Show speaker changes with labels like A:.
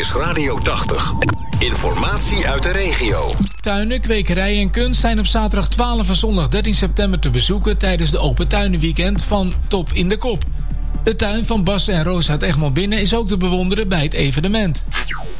A: is Radio 80. Informatie uit de regio.
B: Tuinen, kwekerijen en kunst zijn op zaterdag 12 en zondag 13 september te bezoeken tijdens de Open Tuinenweekend van Top in de Kop. De tuin van Bas en Roos uit Egmond Binnen is ook te bewonderen bij het evenement.